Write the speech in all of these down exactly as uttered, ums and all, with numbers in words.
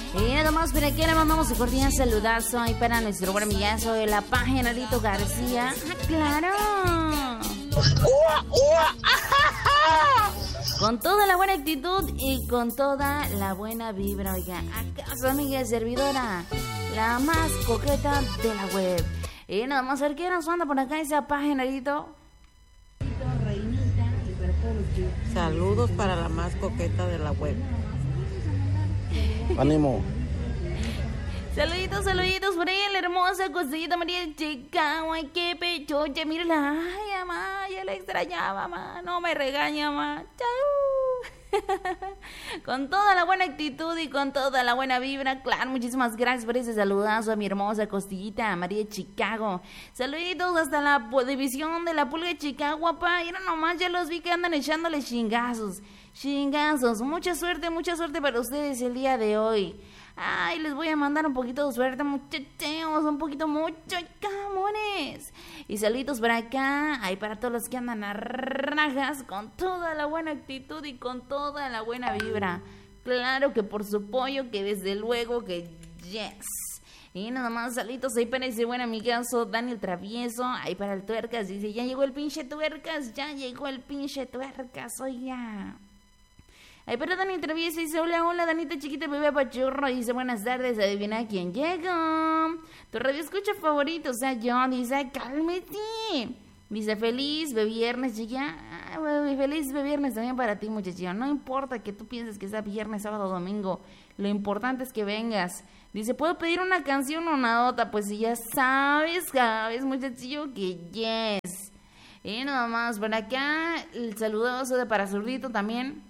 Y nada más, pero aquí le mandamos un cordial saludazo ahí para nuestro buen amigazo de la página Lito García. ¡Ah, claro! Con toda la buena actitud y con toda la buena vibra, oiga. ¿Acaso, amiga servidora? La más coqueta de la web. Y nada más, a ver qué nos manda por acá esa página, Lito. Saludos para la más coqueta de la web. Ánimo. Saluditos, saluditos por ahí la hermosa cosita María Chicago. Ay, qué pechocha, mírala. Ay, mamá, ya la extrañaba, mamá. No me regaña, mamá. Chau. Con toda la buena actitud y con toda la buena vibra. Claro, muchísimas gracias por ese saludazo a mi hermosa costillita María Chicago. Saluditos hasta la división de la Pulga de Chicago, papá. Y no nomás, ya los vi que andan echándole chingazos. Chingazos. Mucha suerte, mucha suerte para ustedes el día de hoy. Ay, les voy a mandar un poquito de suerte, muchachos, un poquito mucho, camones. Y saluditos para acá, ahí para todos los que andan a rajas, con toda la buena actitud y con toda la buena vibra. Claro que por su pollo, que desde luego que yes. Y nada más, saluditos ahí para ese buen amigazo Daniel Travieso, ahí para el Tuercas, dice, ya llegó el pinche Tuercas, ya llegó el pinche Tuercas, oiga. Ay, pero Dani Travieso dice, hola, hola, Danita chiquita, bebé pachurro. Dice, buenas tardes, adivina quién llega. Tu radio escucha favorito, o sea, yo. Dice, cálmate. Dice, feliz viernes, chiquilla. Ay, feliz viernes también para ti, muchachillo. No importa que tú pienses que sea viernes, sábado, domingo. Lo importante es que vengas. Dice, ¿puedo pedir una canción o una nota? Pues si ya sabes, sabes, muchachillo, que yes. Y nada más, por acá, el saludoso de para Zurdito también.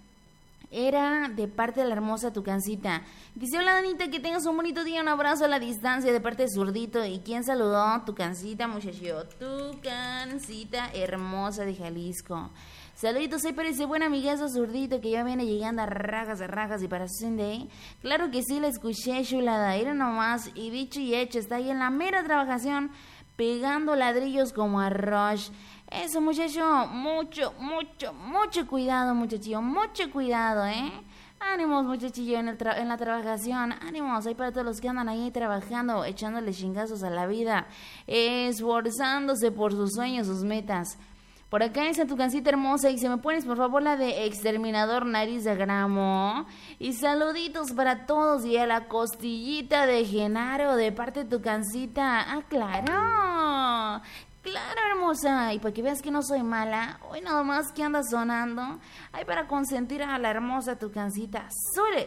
Era de parte de la hermosa Tucancita. Dice, hola Danita, que tengas un bonito día, un abrazo a la distancia de parte de Zurdito. ¿Y quién saludó? Tucancita, muchacho. Tucancita hermosa de Jalisco. Saluditos ahí para ese buen amigazo Zurdito que ya viene llegando a rajas, a rajas y para Sunday. Claro que sí, la escuché, chulada. Era nomás, y dicho y hecho, está ahí en la mera trabajación, pegando ladrillos como arroz. Eso, muchacho, mucho, mucho, mucho cuidado, muchachillo, mucho cuidado, ¿eh? Ánimos, muchachillo, en, el tra- en la trabajación, ánimos, ahí para todos los que andan ahí trabajando, echándole chingazos a la vida, esforzándose por sus sueños, sus metas. Por acá esa Tucancita hermosa, y se me pones por favor la de Exterminador Nariz de Gramo. Y saluditos para todos y a la costillita de Genaro de parte de Tucancita. ¡Ah, claro! Claro, hermosa, y para que veas que no soy mala, hoy nada más que anda sonando, hay para consentir a la hermosa Tucancita. ¡Sule!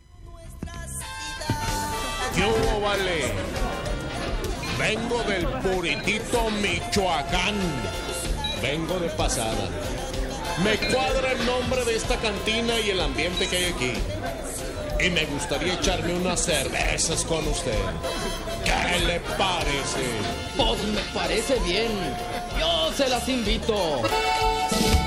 Yo, vale, vengo del Puritito, Michoacán, vengo de pasada. Me cuadra el nombre de esta cantina y el ambiente que hay aquí. Y me gustaría echarme unas cervezas con usted. ¿Qué le parece? Pues me parece bien. Yo se las invito.